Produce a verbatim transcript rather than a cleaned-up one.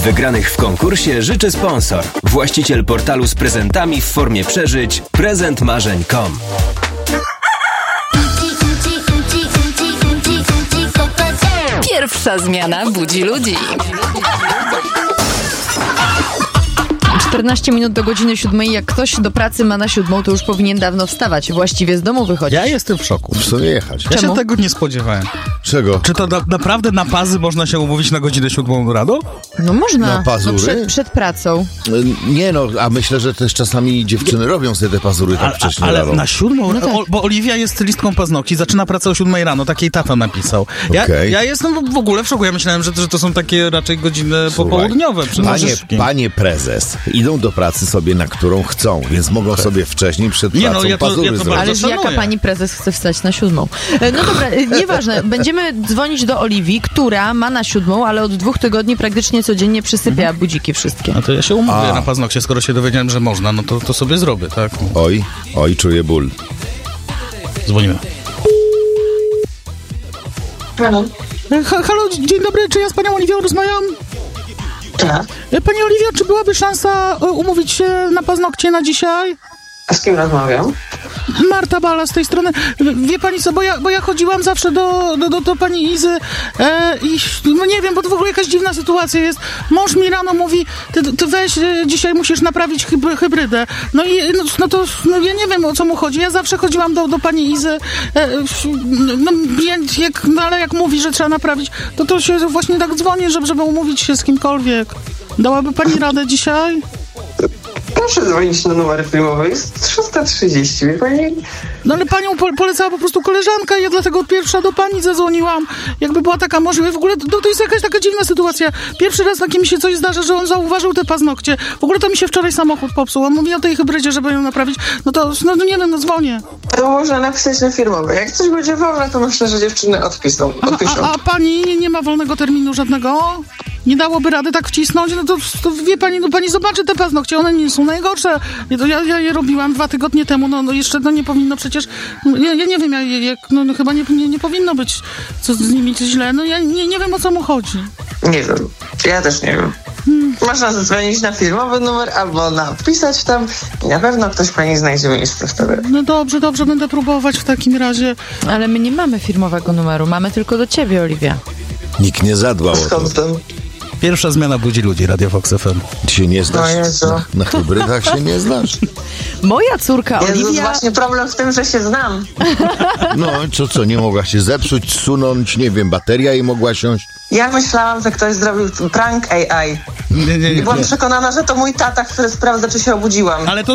Wygranych w konkursie życzy sponsor. Właściciel portalu z prezentami w formie przeżyć prezent marzeń kropka com. Pierwsza zmiana budzi ludzi. czternaście minut do godziny siódmej. Jak ktoś do pracy ma na siódmą, to już powinien dawno wstawać. Właściwie z domu wychodzić. Ja jestem w szoku. W sumie jechać. Ja Czemu? się tego nie spodziewałem. Czego? Czy to na, naprawdę na pazy można się umówić na godzinę siódmą rano? No można. Na pazury? No przed, przed pracą. Nie no, a myślę, że też czasami dziewczyny robią sobie te pazury tak A, wcześnie ale rano. na siódmą? No tak. o, bo Oliwia jest stylistką paznokci, zaczyna pracę o siódmej rano, takiej tata napisał. Ja, Okej. ja jestem w ogóle w szoku, ja myślałem, że, że to są takie raczej godziny Słuchaj, popołudniowe. Przy Panie, nożyczki. panie prezes, idą do pracy sobie, na którą chcą, więc mogą sobie wcześniej przed Nie, no, pracą ja to- pazury ja to zrobić. bardzo Ależ jaka szanuję. pani prezes chce wstać na siódmą? E, No dobra, e, nieważne. Będziemy dzwonić do Oliwii, która ma na siódmą, ale od dwóch tygodni praktycznie codziennie przysypia Mhm. budziki wszystkie. No to ja się umówię A. na paznokcie, skoro się dowiedziałem, że można, no to, to sobie zrobię, tak? Oj, oj, czuję ból. Dzwonimy. Halo? E, Ha, halo, dzień dobry, czy ja z panią Oliwią rozmawiam? Tak. E, Pani Oliwio, czy byłaby szansa e, umówić się na paznokcie na dzisiaj? A z kim rozmawiam? Marta Bala z tej strony. Wie pani co, bo ja, bo ja chodziłam zawsze do, do, do, do pani Izy e, i no nie wiem, bo to w ogóle jakaś dziwna sytuacja jest. Mąż mi rano mówi, ty, ty weź, e, dzisiaj musisz naprawić hyb- hybrydę. No i no, no to no ja nie wiem, o co mu chodzi. Ja zawsze chodziłam do, do pani Izy, e, no, jak, no ale jak mówi, że trzeba naprawić, to to się właśnie tak dzwoni, żeby, żeby umówić się z kimkolwiek. Dałaby pani radę dzisiaj? Proszę dzwonić na numer filmowy, jest trzysta trzydzieści, wie pani? No ale panią po, polecała po prostu koleżanka i ja dlatego pierwsza do pani zadzwoniłam. Jakby była taka możliwość. W ogóle to, to jest jakaś taka dziwna sytuacja. Pierwszy raz takim się coś zdarza, że on zauważył te paznokcie. W ogóle to mi się wczoraj samochód popsuł. On mówi o tej hybrydzie, żeby ją naprawić. No to, no, no nie wiem, no dzwonię. To można napisać na filmowy. Jak coś będzie wolne, to myślę, że dziewczyny odpiszą. A, odpiszą. a, a pani nie ma wolnego terminu żadnego? Nie dałoby rady tak wcisnąć? No to, to wie pani, no pani zobaczy te paznokcie, one nie są najgorsze. Ja, to ja, ja je robiłam dwa tygodnie temu, no, no jeszcze no nie powinno przecież, no, ja, ja nie wiem, jak, jak no, no chyba nie, nie, nie powinno być co z nimi źle, no ja nie, nie wiem, o co mu chodzi. Nie wiem. Ja też nie wiem. Można zadzwonić na filmowy numer albo napisać tam i na pewno ktoś pani znajdzie miejsce wtedy. No dobrze, dobrze, będę próbować w takim razie. Ale my nie mamy firmowego numeru, mamy tylko do ciebie, Oliwia. Nikt nie zadbał o to. Skąd ten? Pierwsza zmiana budzi ludzi, Radio Fox F M. Ty się nie znasz? No Jezu. Na, na hybrydach się nie znasz? Moja córka Jezus, Oliwia... właśnie problem w tym, że się znam. No, co, co, nie mogła się zepsuć, zsunąć, nie wiem, bateria jej mogła siąść? Ja myślałam, że ktoś zrobił prank A I. Nie, nie, I nie. byłam przekonana, że to mój tata, który sprawdza, czy się obudziłam. Ale to